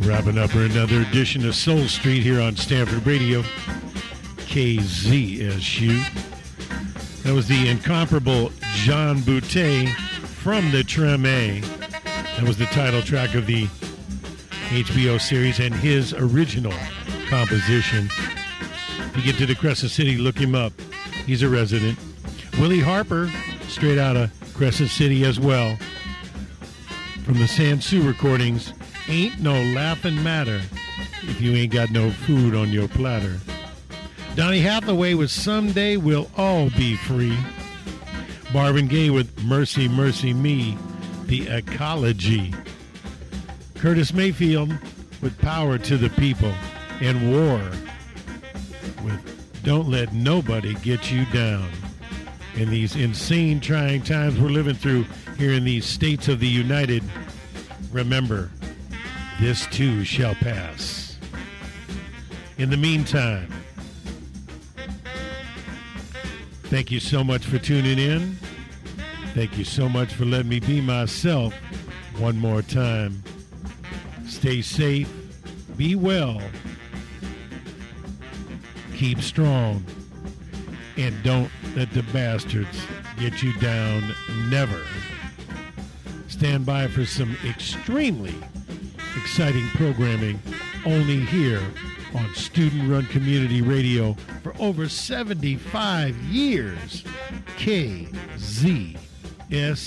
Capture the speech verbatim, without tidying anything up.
Wrapping up for another edition of Soul Street here on Stanford Radio, K Z S U. That was the incomparable John Boutte from the Treme. That was the title track of the H B O series and his original composition. If you get to the Crescent City, look him up. He's a resident. Willie Harper, straight out of Crescent City as well. From the Sansu recordings, Ain't No Laughing Matter if you ain't got no food on your platter. Donny Hathaway with Someday We'll All Be Free. Marvin Gaye with Mercy, Mercy Me, The Ecology. Curtis Mayfield with Power to the People. And War with Don't Let Nobody Get You Down. In these insane, trying times we're living through here in these states of the United, remember, this too shall pass. In the meantime, thank you so much for tuning in. Thank you so much for letting me be myself one more time. Stay safe, be well, keep strong, and don't let the bastards get you down, never. Stand by for some extremely exciting programming only here on Student Run Community Radio for over seventy-five years. K Z S